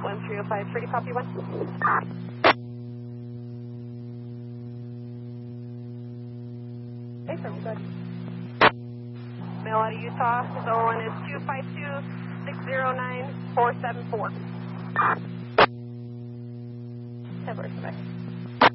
1305, copy 1. Hey, from good. Mail out of Utah, zone 1 is 252-609-474. 10 words, bye.